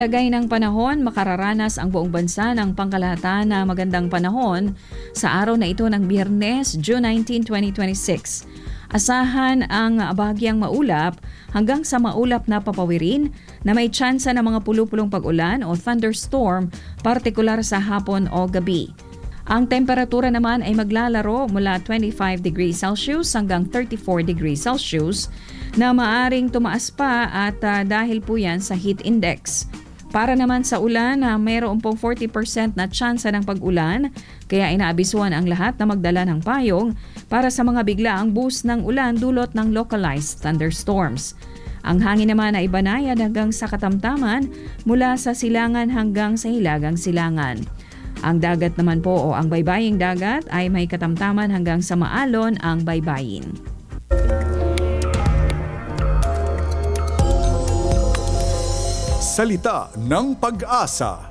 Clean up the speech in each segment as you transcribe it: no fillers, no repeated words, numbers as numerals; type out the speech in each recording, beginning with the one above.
Lagay ng panahon, makararanas ang buong bansa ng pangkalahatan na magandang panahon sa araw na ito ng Biyernes, June 19, 2026. Asahan ang bahagyang maulap hanggang sa maulap na papawirin na may tsansa ng mga pulupulong pag-ulan o thunderstorm, partikular sa hapon o gabi. Ang temperatura naman ay maglalaro mula 25 degrees Celsius hanggang 34 degrees Celsius na maaring tumaas pa at dahil po yan sa heat index. Para naman sa ulan, mayroon pong 40% na tsansa ng pag-ulan, kaya inaabisuhan ang lahat na magdala ng payong para sa mga biglaang boost ng ulan dulot ng localized thunderstorms. Ang hangin naman ay banayad hanggang sa katamtaman mula sa silangan hanggang sa hilagang silangan. Ang dagat naman po o ang baybaying dagat ay may katamtaman hanggang sa maalon ang baybayin. Salita ng Pag-asa.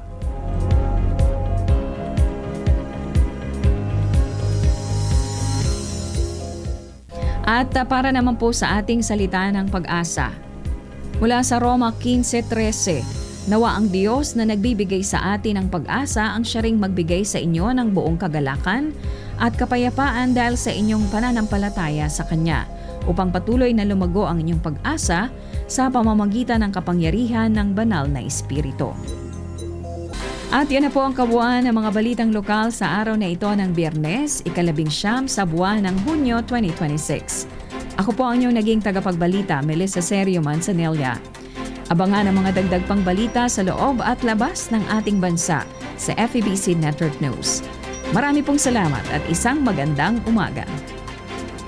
At para naman po sa ating salita ng pag-asa, mula sa Roma 15:13, nawa ang Diyos na nagbibigay sa atin ng pag-asa ang siya ring magbigay sa inyo ng buong kagalakan at kapayapaan dahil sa inyong pananampalataya sa Kanya, upang patuloy na lumago ang inyong pag-asa sa pamamagitan ng kapangyarihan ng banal na Espiritu. At yan na po ang kabuuan ng mga balitang lokal sa araw na ito ng Biyernes, 19 sa buwan ng Hunyo 2026. Ako po ang inyong naging tagapagbalita, Melissa Serio Manzanilla. Abangan ang mga dagdag pang balita sa loob at labas ng ating bansa sa FEBC Network News. Marami pong salamat at isang magandang umaga.